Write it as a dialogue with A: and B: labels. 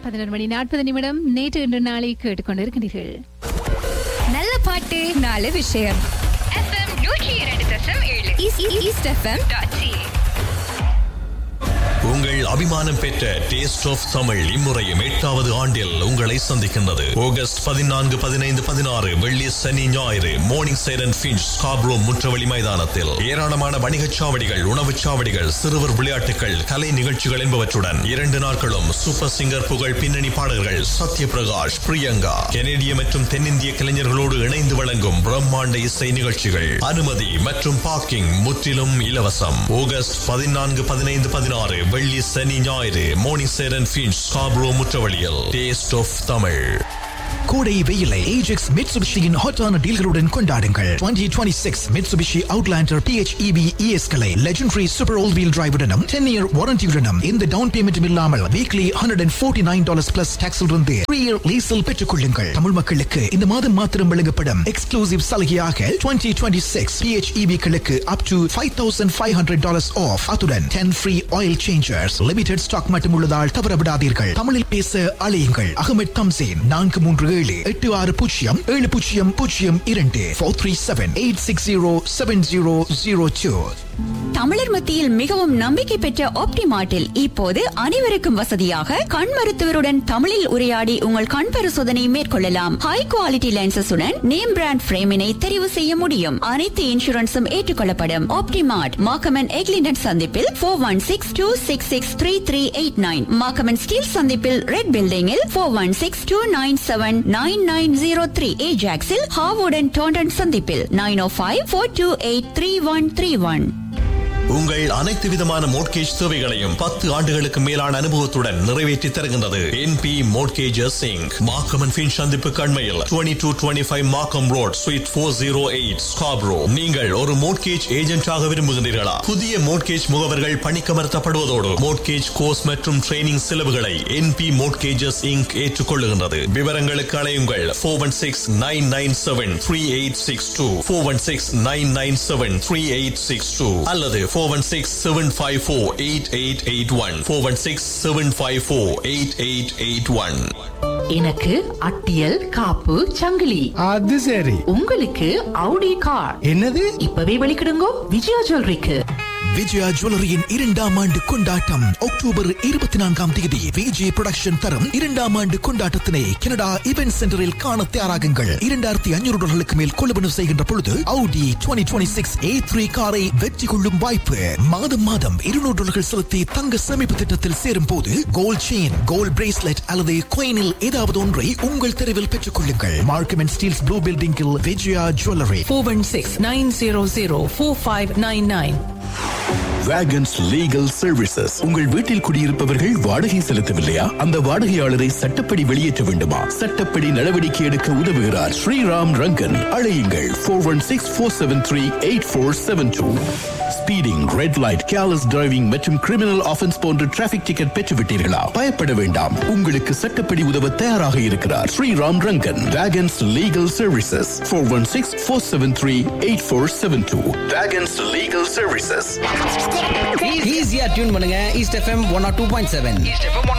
A: 11:40 நேற்று இன்று நாளை கேட்டுக்கொண்டிருக்கிறீர்கள்.
B: நல்ல பாட்டு நல்ல விஷயம். FM 102.7 East FM.ca.
C: உங்கள் அபிமானம் பெற்ற டேஸ்ட் ஆஃப் தமிழ் இம்முறையும் 8வது ஆண்டில் உங்களை சந்திக்கின்றது. ஆகஸ்ட் 14, 15, 16 வெள்ளி சனி ஞாயிறு மோர்னிங் சைரன் ஃபின்ச் ஸ்காப்ரோ முற்றவழி மைதானத்தில் ஏராளமான வணிகச் சாவடிகள், உணவுச் சாவடிகள், சிறுவர் விளையாட்டுகள், கலை நிகழ்ச்சிகள் என்பவற்றுடன் 2 நாட்களும் சூப்பர் சிங்கர் புகழ் பின்னணி பாடல்கள் சத்ய பிரகாஷ், பிரியங்கா, கெனடிய மற்றும் தென்னிந்திய கலைஞர்களோடு இணைந்து வழங்கும் பிரம்மாண்ட இசை நிகழ்ச்சிகள். அனுமதி மற்றும் பார்க்கிங் முற்றிலும் இலவசம். ஆகஸ்ட் 14, 15, 16 வெள்ளி சனி ஞாயிறு morning siren Finch Scarborough முற்றவழியில் taste of Tamil.
D: கோடை வெயிலை ஏஜெக்ஸ் மிட்சுபிஷியின் ஹாட்டான டீல்களுடன் கொண்டாடுங்கள். 2026 Mitsubishi Outlander PHEV ES-களை legendary super all wheel டிரைவுடனும் 10-year வாரண்டியுடனும் இந்த டவுன் பேமெண்ட்டும் இல்லாமல் வீக்லி $149 பிளஸ் டாக்ஸில் இருந்து 3-year லீஸில் பெற்றுக் கொள்ளுங்கள். தமிழ் மக்களுக்கு இந்த மாதம் மாத்திரம் வழங்கப்படும் எக்ஸ்க்ளூசிவ் சலுகையாக 2026 PHEV-களுக்கு up to $5,500 ஆஃப். அத்துடன் 10 free oil changers. Limited stock மட்டும் உள்ளதால் தவறவிடாதீர்கள். தமிழில் பேச அழையுங்கள். அகமது தம்சேன் 437-702-437-860-7002.
B: தமிழர் மத்தியில் மிகவும் நம்பிக்கை பெற்ற ஆப்டிமார்ட்டில் இப்போது அனைவருக்கும் வசதியாக கண் மருத்துவருடன் தமிழில் உரையாடி உங்கள் கண் பரிசோதனை மேற்கொள்ளலாம். ஹை குவாலிட்டி லென்சஸுடன் நேம் பிராண்ட் பிரேமினை தெரிவு செய்ய முடியும். அனைத்து இன்சூரன்ஸும் ஏற்றுக்கொள்ளப்படும். ஆப்டிமார்ட் மாக்கமன் எக்லிண்டன் சந்திப்பில் 416-266-3389, மாக்கமன் ஸ்டீல் சந்திப்பில் ரெட் பில்டிங்கில் 416-297-9903, ஏஜாக்ஸில் ஹாவோடன் டோண்டன் சந்திப்பில் 905-428-3131.
C: உங்கள் அனைத்து விதமான மோட்கேஜ் சேவைகளையும் 10 ஆண்டுகளுக்கு மேலான அனுபவத்துடன் நிறைவேற்றி தருகின்றது NP Mortgages Inc. மார்க்கம் ஃபின்ச் சந்திப்பு கண்மையில் 2225 மார்க்கம் ரோட் ஸ்வீட் 408 ஸ்காப்ரோ. நீங்கள் ஒரு மோட்கேஜ் ஏஜென்டாக விரும்புகிறீர்களா? புதிய மோட்கேஜ் முகவர்கள் பணிக்கமர்த்தப்படுவதோடு மோட்கேஜ் கோர்ஸ் மற்றும் ட்ரைனிங் செலவுகளை NP Mortgages Inc. ஏற்றுக்கொள்ளுகின்றது. விவரங்களுக்கு அழையுங்கள் 416-997-3862 416-997-3862 அல்லது 416-754-8881 416-754-8881.
E: எனக்கு அட்டியல் காப்பு சங்கிலி.
F: அது சரி.
E: உங்களுக்கு அவுடி கார்.
F: என்னது?
E: இப்பவே வெளிக்கிடுங்கோ விஜயா ஜுவல்லரிக்கு.
D: விஜயா ஜுவல்லரியின் 2ஆம் ஆண்டு கொண்டாட்டம் அக்டோபர் 24 விஜய் புரொடக்ஷன் தரும் 2ஆம் ஆண்டு கொண்டாட்டத்தினை கனடா இவென்ட் சென்டரில் காண தயாராகுங்கள். $2,500 மேல் கொள்வனவு செய்கின்ற பொழுது Audi 2026 A3 காரை வெற்றி கொள்ளும் வாய்ப்பு. மாதம் $200 செலுத்தி தங்க சேமிப்பு திட்டத்தில் சேரும் போது கோல்ட் செயின், கோல்ட் பிரேஸ்லெட் அல்லது coinல் ஏதாவது ஒன்றை உங்கள் தெருவில் பெற்றுக் கொள்ளுங்கள். மார்க்கம் அண்ட் ஸ்டீல்ஸ் ப்ளூ பில்டிங்கில் விஜயா ஜுவல்லரி.
E: 416-900-4599.
G: வேகன்ஸ் legal services. உங்கள் வீட்டில் குடியிருப்பவர்கள் வாடகை செலுத்தவில்லையா? அந்த வாடகையாளரை சட்டப்படி வெளியேற்ற வேண்டுமா? சட்டப்படி நடவடிக்கை எடுக்க உதவுகிறார் ஸ்ரீராம் ரங்கன். அழையுங்கள் 416-473-8472. Speeding, red light, careless driving மற்றும் கிரிமினல் ஆஃபென்ஸ் போன்ற டிராபிக் டிக்கெட் பெற்றுவிட்டீர்களா? பயப்பட வேண்டாம். உங்களுக்கு சட்டப்படி உதவ தயாராக இருக்கிறார் Sriram Rangan. வேகன்ஸ் legal services 416-473-8472. வேகன்ஸ் legal services.
H: ஈஸியா டியூன் பண்ணுங்க. East FM 102.7.